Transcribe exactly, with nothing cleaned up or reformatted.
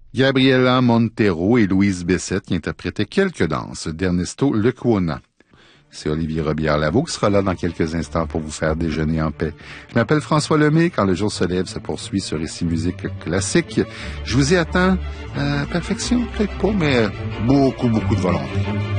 Gabriela Montero et Louise Bessette qui interprétaient quelques danses d'Ernesto Lecuona. C'est Olivier Robillard-Lavaux qui sera là dans quelques instants pour vous faire déjeuner en paix. Je m'appelle François Lemay. Quand le jour se lève, se poursuit sur Ici Musique Classique. Je vous y attends. Euh, perfection, peut-être pas, mais beaucoup, beaucoup de volonté.